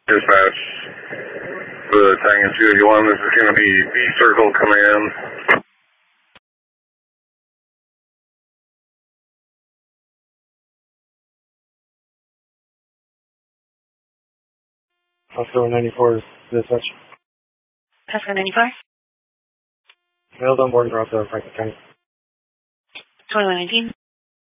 Dispatch, the Tango 281, this is going to be B Circle Command. Oscar 194 is dispatch. Oscar 94? Mailed on board and dropped out of Franklin County. 2119.